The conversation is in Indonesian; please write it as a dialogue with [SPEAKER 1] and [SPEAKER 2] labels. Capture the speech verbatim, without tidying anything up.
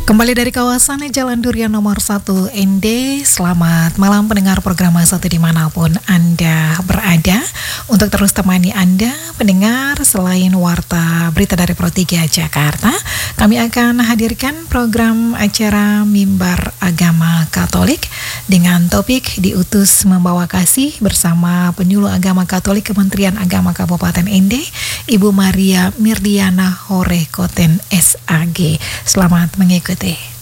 [SPEAKER 1] Kembali dari kawasan Jalan Durian nomor satu N D. Selamat malam pendengar program satu dimanapun Anda berada. Untuk terus temani Anda pendengar, selain Warta Berita dari Pro tiga Jakarta, kami akan hadirkan program acara Mimbar Agama Katolik dengan topik Diutus Membawa Kasih bersama Penyuluh Agama Katolik Kementerian Agama Kabupaten N D, Ibu Maria Mirdiana Horekoten S A G. Selamat mengikuti.